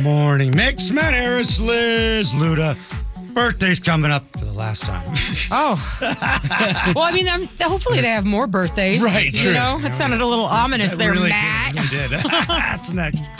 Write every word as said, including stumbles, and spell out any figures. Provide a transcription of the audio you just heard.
morning. Mix, Matt Harris, Liz, Luda. Birthday's coming up for the last time. Oh. Well, I mean, I'm, hopefully they have more birthdays. Right, You true. know, it sounded a little ominous there, really Matt. Did, really did. That's next.